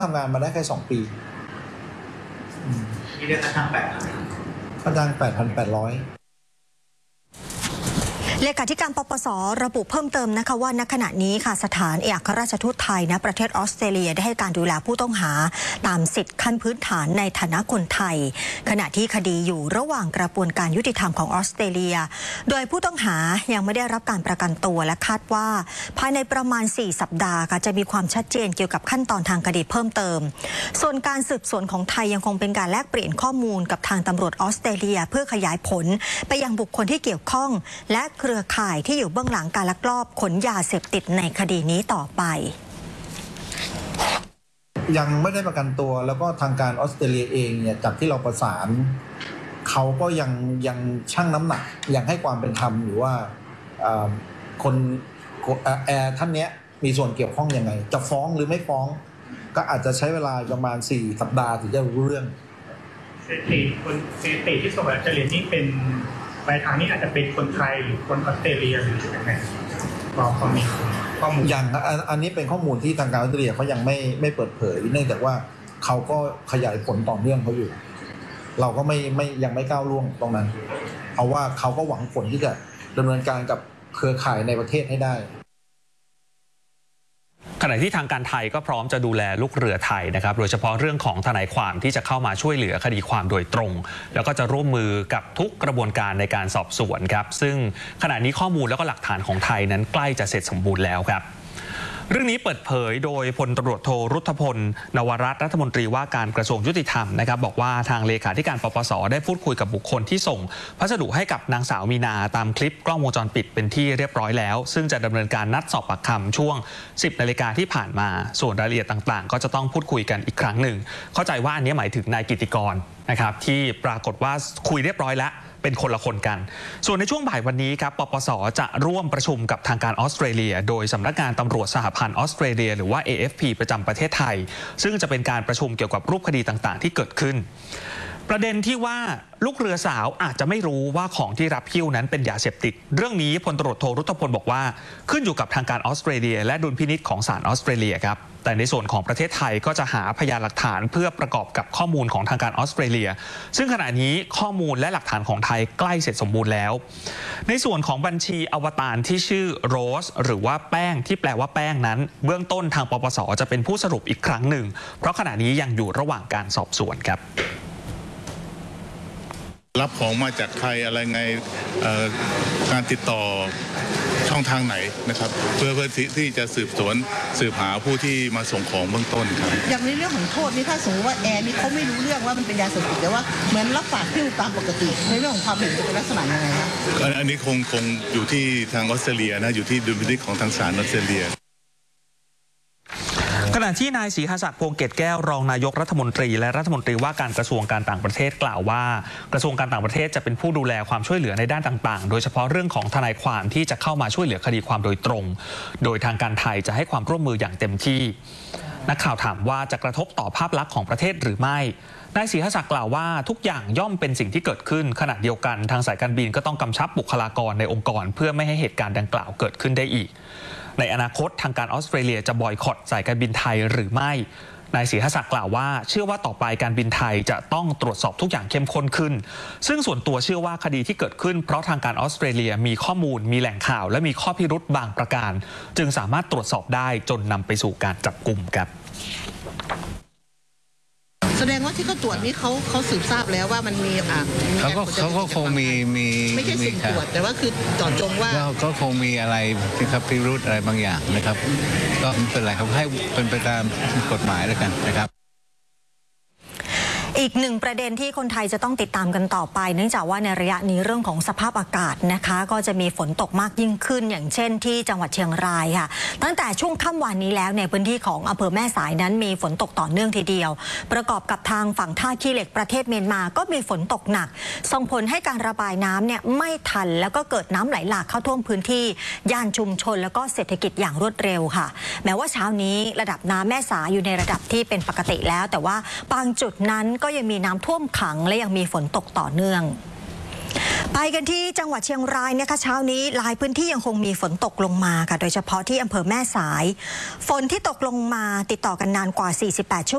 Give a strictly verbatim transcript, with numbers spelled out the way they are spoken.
ทำงานมาได้แค่สองปีที่ได้ค่าจ้างแปดพันค่าจ้างแปดพันแปดร้อยเลขาธิการปปส.ระบุเพิ่มเติมนะคะว่าณขณะนี้ค่ะสถานเอกอัครราชทูตไทยณประเทศออสเตรเลียได้ให้การดูแลผู้ต้องหาตามสิทธิขั้นพื้นฐานในฐานะคนไทยขณะที่คดีอยู่ระหว่างกระบวนการยุติธรรมของออสเตรเลียโดยผู้ต้องหายังไม่ได้รับการประกันตัวและคาดว่าภายในประมาณสี่สัปดาห์ค่ะจะมีความชัดเจนเกี่ยวกับขั้นตอนทางคดีเพิ่มเติมส่วนการสืบสวนของไทยยังคงเป็นการแลกเปลี่ยนข้อมูลกับทางตำรวจออสเตรเลียเพื่อขยายผลไปยังบุคคลที่เกี่ยวข้องและเครือข่ายที่อยู่เบื้องหลังการลักลอบขนยาเสพติดในคดีนี้ต่อไปยังไม่ได้ประกันตัวแล้วก็ทางการออสเตรเลียเองเนี่ยจากที่เราประสานเขาก็ยังยังชั่งน้ำหนักยังให้ความเป็นธรรมอยู่ว่าคนแอร์ท่านนี้มีส่วนเกี่ยวข้องยังไงจะฟ้องหรือไม่ฟ้องก็อาจจะใช้เวลาประมาณสี่สัปดาห์ถึงจะรู้เรื่องเศรษฐีคนเศรษฐีที่ส่งออสเตรเลียนี่เป็นปลายทางนี้อาจจะเป็นคนไทยหรือคนออสเตรเลียหรือยังไงพอพอมีข้อมูลอย่างอันนี้เป็นข้อมูลที่ทางการออสเตรเลียเขายังไม่ไม่เปิดเผยเนื่องจากว่าเขาก็ขยายผลต่อเนื่องเขาอยู่เราก็ไม่ไม่ยังไม่ก้าวล่วงตรงนั้นเอาว่าเขาก็หวังผลที่จะดำเนินการกับเครือข่ายในประเทศให้ได้ขณะที่ทางการไทยก็พร้อมจะดูแลลูกเรือไทยนะครับโดยเฉพาะเรื่องของทนายความที่จะเข้ามาช่วยเหลือคดีความโดยตรงแล้วก็จะร่วมมือกับทุกกระบวนการในการสอบสวนครับซึ่งขณะนี้ข้อมูลแล้วก็หลักฐานของไทยนั้นใกล้จะเสร็จสมบูรณ์แล้วครับเรื่องนี้เปิดเผยโดยพลตำรวจโทรุทธพลนวรัตน์รัฐมนตรีว่าการกระทรวงยุติธรรมนะครับบอกว่าทางเลขาธิการปปส.ได้พูดคุยกับบุคคลที่ส่งพัสดุให้กับนางสาวมีนาตามคลิปกล้องวงจรปิดเป็นที่เรียบร้อยแล้วซึ่งจะดำเนินการนัดสอบปากคำช่วงสิบนาฬิกาที่ผ่านมาส่วนรายละเอียดต่างๆก็จะต้องพูดคุยกันอีกครั้งหนึ่งเข้าใจว่าอันนี้หมายถึงนายกิติกรนะครับที่ปรากฏว่าคุยเรียบร้อยแล้วเป็นคนละคนกันส่วนในช่วงบ่ายวันนี้ครับปปส.จะร่วมประชุมกับทางการออสเตรเลียโดยสำนักงานตำรวจสหพันธ์ออสเตรเลียหรือว่า เอ เอฟ พี ประจำประเทศไทยซึ่งจะเป็นการประชุมเกี่ยวกับรูปคดีต่างๆที่เกิดขึ้นประเด็นที่ว่าลูกเรือสาวอาจจะไม่รู้ว่าของที่รับหิ้วนั้นเป็นยาเสพติดเรื่องนี้พลตำรวจโทรุทธพลบอกว่าขึ้นอยู่กับทางการออสเตรเลียและดุลพินิจของศาลออสเตรเลียครับแต่ในส่วนของประเทศไทยก็จะหาพยานหลักฐานเพื่อประกอบกับข้อมูลของทางการออสเตรเลียซึ่งขณะนี้ข้อมูลและหลักฐานของไทยใกล้เสร็จสมบูรณ์แล้วในส่วนของบัญชีอวตารที่ชื่อโรสหรือว่าแป้งที่แปลว่าแป้งนั้นเบื้องต้นทางปปส.จะเป็นผู้สรุปอีกครั้งหนึ่งเพราะขณะนี้ยังอยู่ระหว่างการสอบสวนครับรับของมาจากใครอะไรไงการติดต่อช่องทางไหนนะครับเพื่อเพื่อที่จะสืบสวนสืบหาผู้ที่มาส่งของเบื้องต้นครับอย่างในเรื่องของโทษนี่ถ้าสมมติว่าแอร์นี่เขาไม่รู้เรื่องว่ามันเป็นยาเสพติดแต่ว่าเหมือนรับฝากที่ตามปกติในเรื่องของความผิดจะเป็นลักษณะยังไงครับอันนี้คงคงอยู่ที่ทางออสเตรเลียนะอยู่ที่ดุลพินิจของทางศาลออสเตรเลียขณะที่นายศรีหศักดิ์พวงเกตแก้วรองนายกรัฐมนตรีและรัฐมนตรีว่าการกระทรวงการต่างประเทศกล่าวว่ากระทรวงการต่างประเทศจะเป็นผู้ดูแลความช่วยเหลือในด้านต่างๆโดยเฉพาะเรื่องของทนายความที่จะเข้ามาช่วยเหลือคดีความโดยตรงโดยทางการไทยจะให้ความร่วมมืออย่างเต็มที่นักข่าวถามว่าจะกระทบต่อภาพลักษณ์ของประเทศหรือไม่นายศรีหศักดิ์กล่าวว่าทุกอย่างย่อมเป็นสิ่งที่เกิดขึ้นขณะเดียวกันทางสายการบินก็ต้องกำชับบุคลากรในองค์กรเพื่อไม่ให้เหตุการณ์ดังกล่าวเกิดขึ้นได้อีกในอนาคตทางการออสเตรเลียจะบอยคอตสายการบินไทยหรือไม่นายศรีหศักดิ์กล่าวว่าเชื่อว่าต่อไปการบินไทยจะต้องตรวจสอบทุกอย่างเข้มข้นขึ้นซึ่งส่วนตัวเชื่อว่าคดีที่เกิดขึ้นเพราะทางการออสเตรเลียมีข้อมูลมีแหล่งข่าวและมีข้อพิรุธบางประการจึงสามารถตรวจสอบได้จนนำไปสู่การจับกุมครับแสดงว่าที่เขาตรวจนี่เขาเขาสืบทราบแล้วว่ามันมีอ่ะเขาก็เขาก็คงมีมีไม่ใช่สิ่งตรวจแต่ว่าคือจอดจงว่าก็คงมีอะไรที่ครับพิรุธอะไรบางอย่างนะครับก็ไม่เป็นไรครับให้เป็นไปตามกฎหมายแล้วกันนะครับอีกหนึ่งประเด็นที่คนไทยจะต้องติดตามกันต่อไปเนื่องจากว่าในระยะนี้เรื่องของสภาพอากาศนะคะก็จะมีฝนตกมากยิ่งขึ้นอย่างเช่นที่จังหวัดเชียงรายค่ะตั้งแต่ช่วงค่ำวันนี้แล้วในพื้นที่ของอำเภอแม่สายนั้นมีฝนตกต่อเนื่องทีเดียวประกอบกับทางฝั่งท่าขี้เหล็กประเทศเมียนมาก็มีฝนตกหนักส่งผลให้การระบายน้ำเนี่ยไม่ทันแล้วก็เกิดน้ำไหลหลากเข้าท่วมพื้นที่ย่านชุมชนแล้วก็เศรษฐกิจอย่างรวดเร็วค่ะแม้ว่าเช้านี้ระดับน้ำแม่สายอยู่ในระดับที่เป็นปกติแล้วแต่ว่าบางจุดนั้นก็ยังมีน้ำท่วมขังและยังมีฝนตกต่อเนื่องไปกันที่จังหวัดเชียงรายนะคะเช้านี้หลายพื้นที่ยังคงมีฝนตกลงมาค่ะโดยเฉพาะที่อำเภอแม่สายฝนที่ตกลงมาติดต่อกันนานกว่าสี่สิบแปดชั่วโมง